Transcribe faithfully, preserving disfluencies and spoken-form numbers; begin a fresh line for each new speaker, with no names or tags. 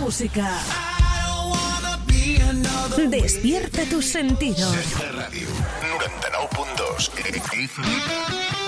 música. Despierta tus sentidos.
Ràdio noranta-nou punt dos.